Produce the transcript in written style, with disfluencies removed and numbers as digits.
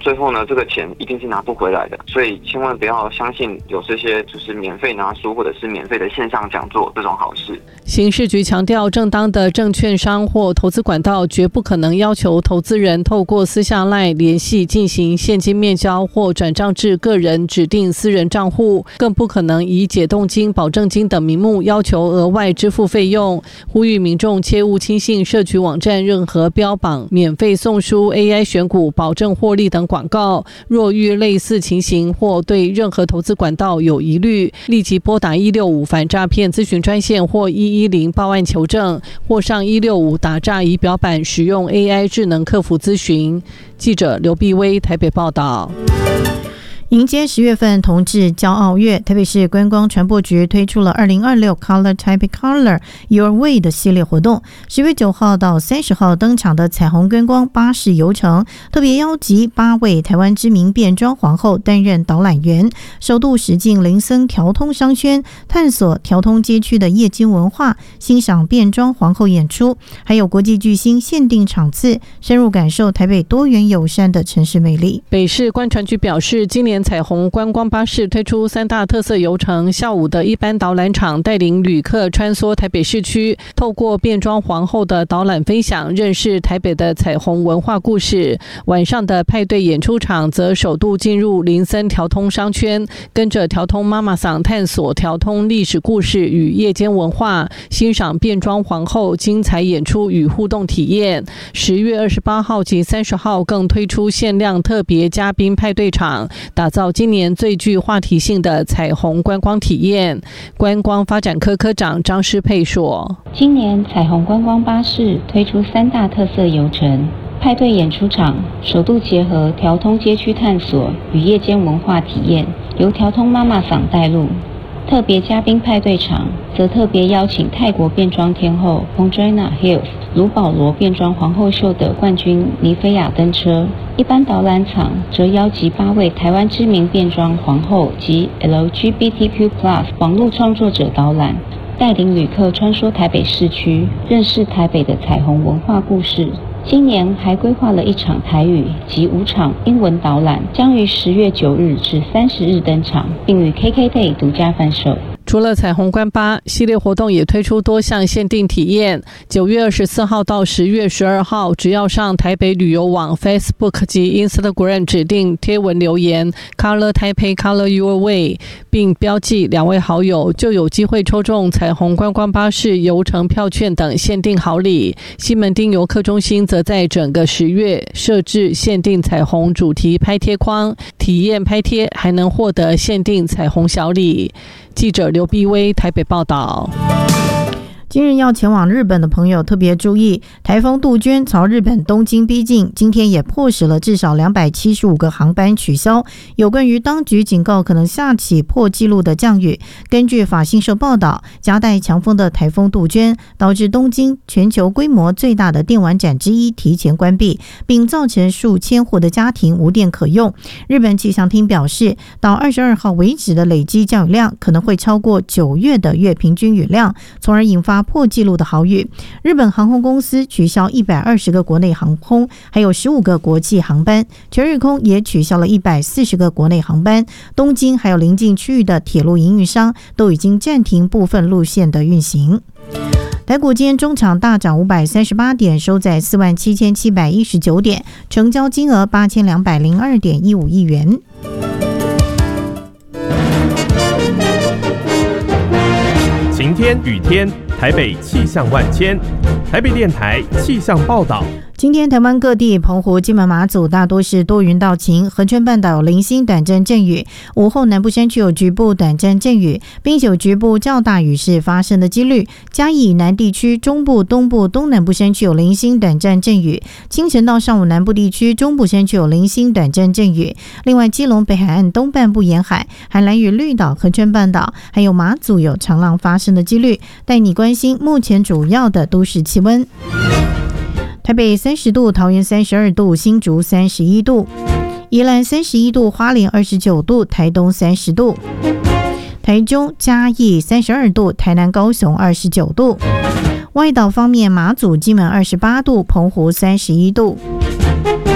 最后呢，这个钱一定是拿不回来的，所以千万不要相信有这些就是免费拿书或者是免费的线上讲座这种好事。 刑事局强调，正当的证券商或投资管道绝不可能要求投资人透过私下LINE联系进行现金面交或转账至个人指定私人账户，更不可能以解冻金、保证金等名目要求额外支付费用。呼吁民众切勿轻信社群网站任何标榜免费送书、AI 选股、保证获利等广告。若遇类似情形或对任何投资管道有疑虑，立即拨打165反诈骗咨询专线或110报案求证，或上165打诈仪表板使用 AI 智能客服咨询。记者刘碧薇台北报道。 迎接10月份同志骄傲月，台北市观光传播局推出了2026 Color Taipei Color Your Way 的系列活动。10月9号到30号登场的彩虹观光巴士游程，特别邀集8位台湾知名变装皇后担任导览员，首度驶进林森条通商圈，探索条通街区的夜间文化，欣赏变装皇后演出，还有国际巨星限定场次，深入感受台北多元友善的城市魅力。 北市观传局表示，今年彩虹观光巴士推出3大特色游程，下午的一般导览场带领旅客穿梭台北市区，透过变装皇后的导览分享，认识台北的彩虹文化故事。晚上的派对演出场则首度进入林森条通商圈，跟着条通妈妈桑探索条通历史故事与夜间文化，欣赏变装皇后精彩演出与互动体验。10月28号及30号更推出限量特别嘉宾派对场，打造今年最具话题性的彩虹观光体验。观光发展科科长张诗佩说， 今年彩虹观光巴士推出3大特色游程，派对演出场首度结合条通街区探索与夜间文化体验，由条通妈妈桑带路。特别嘉宾派对场则特别邀请泰国变装天后 Pongena Hills 卢保罗变装皇后秀的冠军尼菲亚登车。一般导览场则邀集8位台湾知名变装皇后及 LGBTQ+ 网络创作者导览，带领旅客穿梭台北市区，认识台北的彩虹文化故事。今年还规划了1场台语及5场英文导览，将于10月9日至30日登场，并于 KKday 独家贩售。 除了彩虹观巴系列活动，也推出多项限定体验。9月24号到10月12号，只要上台北旅游网 Facebook 及 Instagram 指定贴文留言 Color Taipei Color Your Way， 并标记2位好友，就有机会抽中彩虹观光巴士游程票券等限定好礼。西门町游客中心则在整个10月设置限定彩虹主题拍贴框，体验拍贴还能获得限定彩虹小礼。记者刘碧薇台北报道。 今日要前往日本的朋友特别注意，台风杜鹃朝日本东京逼近，今天也迫使了至少275个航班取消。有关于当局警告可能下起破纪录的降雨，根据法新社报道，夹带强风的台风杜鹃导致东京全球规模最大的电玩展之一提前关闭，并造成数千户的家庭无电可用。日本气象厅表示，到22号为止的累积降雨量可能会超过9月的月平均雨量，从而引发破纪录的豪雨。日本航空公司取消120个国内航空，还有15个国际航班，全日空也取消了140个国内航班。东京还有邻近区域的铁路营运商都已经暂停部分路线的运行。台股今天中场大涨538点，收在47719点，成交金额8202.15亿元。 晴天雨天，台北气象万千。台北电台气象报道。 今天台湾各地澎湖、金门、马祖大多是多云到晴，恒春半岛有零星短暂阵雨，午后南部山区有局部短暂阵雨，并有局部较大雨势发生的几率。嘉义以南地区、中部、东部、东南部山区有零星短暂阵雨，清晨到上午南部地区、中部山区有零星短暂阵雨。另外，基隆北海岸东半部沿海、海南与绿岛、恒春半岛还有马祖有长浪发生的几率。带你关心目前主要的都市气温。台北30度，桃园32度，新竹31度，宜兰31度，花莲29度，台东30度，台中嘉义32度，台南高雄29度。外岛方面，马祖金门28度，澎湖31度。